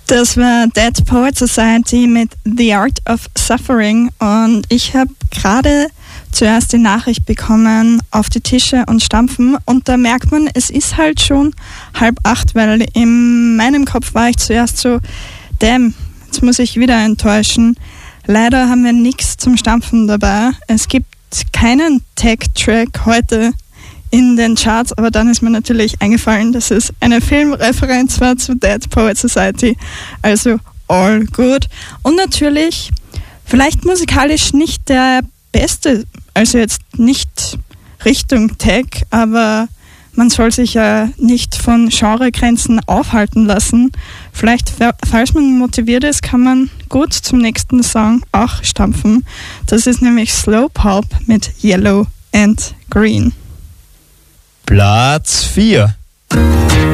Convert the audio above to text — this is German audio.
Das war Dead Poets Society mit The Art of Suffering und ich habe gerade zuerst die Nachricht bekommen, auf die Tische und stampfen, und da merkt man, es ist halt schon 7:30, weil in meinem Kopf war ich zuerst so, damn, jetzt muss ich wieder enttäuschen. Leider haben wir nichts zum Stampfen dabei. Es gibt keinen Tag-Track heute in den Charts, aber dann ist mir natürlich eingefallen, dass es eine Filmreferenz war zu Dead Poets Society, also all good. Und natürlich, vielleicht musikalisch nicht der beste, also jetzt nicht Richtung Tech, aber man soll sich ja nicht von Genregrenzen aufhalten lassen. Vielleicht, falls man motiviert ist, kann man gut zum nächsten Song auch stampfen. Das ist nämlich Slow Pulp mit Yellow and Green. Platz 4.